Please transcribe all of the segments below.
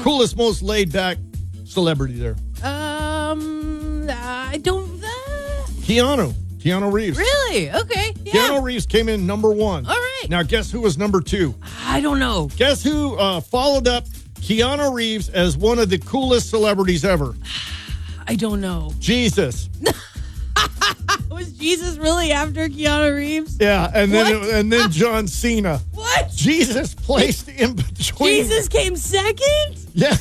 Coolest, most laid back celebrity there. I don't. Keanu Reeves. Really? Okay. Yeah. Keanu Reeves came in number 1. All right. Now, guess who was number 2? I don't know. Guess who followed up Keanu Reeves as one of the coolest celebrities ever? I don't know. Jesus. Was Jesus really after Keanu Reeves? Yeah, and then John Cena. What? Jesus placed in between. Jesus came second? Yeah.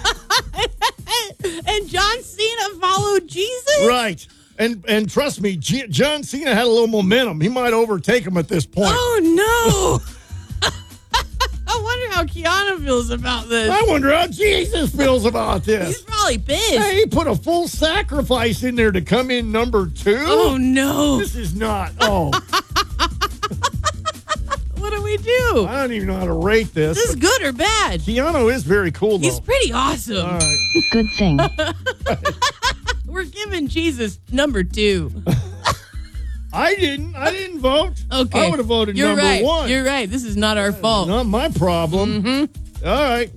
And John Cena followed Jesus? Right. And trust me, John Cena had a little momentum. He might overtake him at this point. Oh, no. I wonder how Keanu feels about this. I wonder how Jesus feels about this. He's probably pissed. Hey, he put a full sacrifice in there to come in number 2. Oh, no. This is not. Oh. What do we do? I don't even know how to rate this. Is this good or bad? Keanu is very cool, though. He's pretty awesome. All right. Good thing. We're giving Jesus number 2. I didn't vote. Okay. I would have voted You're number right. 1. You're right. This is not our fault. Not my problem. Mm-hmm. All right.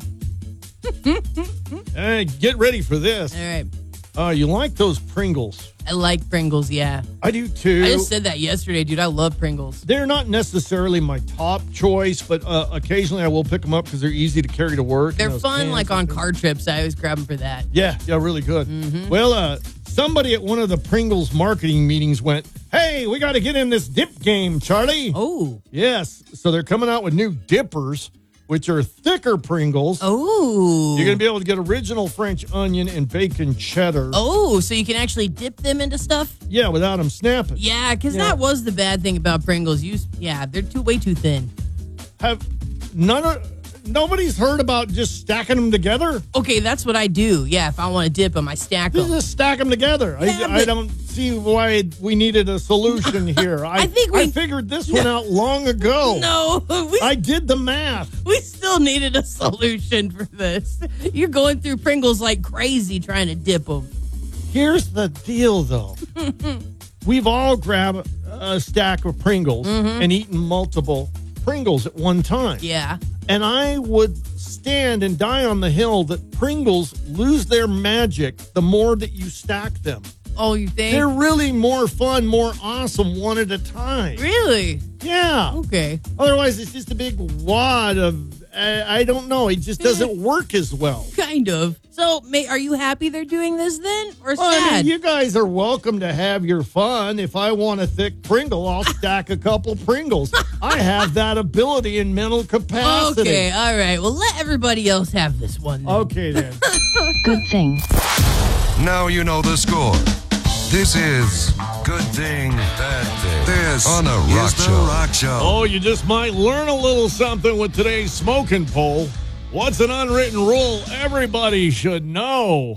Hey, get ready for this. All right. You like those Pringles? I like Pringles, yeah. I do too. I just said that yesterday, dude. I love Pringles. They're not necessarily my top choice, but occasionally I will pick them up because they're easy to carry to work. They're those fun, cans like and on things. car trips. I always grab them for that. Yeah, really good. Mm-hmm. Well, somebody at one of the Pringles marketing meetings went, "Hey, we got to get in this dip game, Charlie." Oh. Yes. So they're coming out with new dippers, which are thicker Pringles. Oh. You're going to be able to get original French onion and bacon cheddar. Oh, so you can actually dip them into stuff? Yeah, without them snapping. Yeah, because Yeah. that was the bad thing about Pringles. They're way too thin. Have nobody's heard about just stacking them together? Okay, that's what I do. Yeah, if I want to dip them, I stack them. Just stack them together. Yeah, I but- don't see why we needed a solution here. I figured this one out long ago. No, I did the math. we still needed a solution for this. You're going through Pringles like crazy trying to dip them. Here's the deal, though. We've all grabbed a stack of Pringles and eaten multiple Pringles at one time. Yeah. And I would stand and die on the hill that Pringles lose their magic the more that you stack them. Oh, you think? They're really more fun, more awesome one at a time. Really? Yeah. Okay. Otherwise, it's just a big wad of, I don't know. It just doesn't work as well. Kind of. So, are you happy they're doing this then? Or Well, I sad? mean, you guys are welcome to have your fun. If I want a thick Pringle, I'll stack a couple Pringles. I have that ability in mental capacity. Okay, all right. Well, let everybody else have this one then. Okay, then. Good thing. Now you know the score. This is Good Thing, Bad Thing. This on a Rock Show. Oh, you just might learn a little something with today's smoking poll. What's an unwritten rule everybody should know?